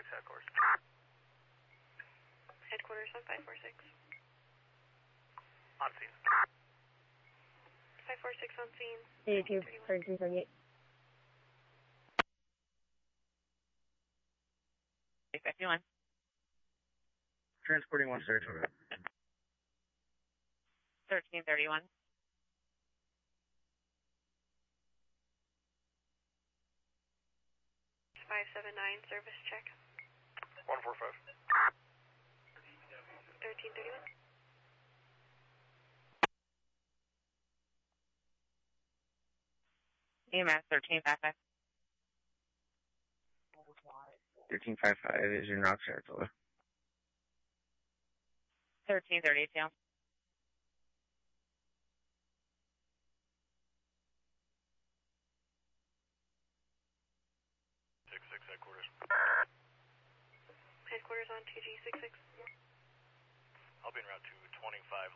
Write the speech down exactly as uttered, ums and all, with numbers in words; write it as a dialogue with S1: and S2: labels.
S1: six headquarters.
S2: Headquarters on five four six.
S1: On scene.
S2: five four six on scene.
S3: eighty-two, thirty-three, thirty-eight.
S4: fifty-one.
S5: Transporting one Saratoga.
S4: thirteen thirty-one.
S2: five seven nine, service check.
S1: one four five.
S2: thirteen thirty-one.
S4: E M S thirteen fifty-five.
S5: thirteen fifty-five is your Knox, Saratoga.
S4: thirteen thirty-two.
S1: six six headquarters.
S2: Headquarters on T G six six.
S1: I'll be en route to twenty-five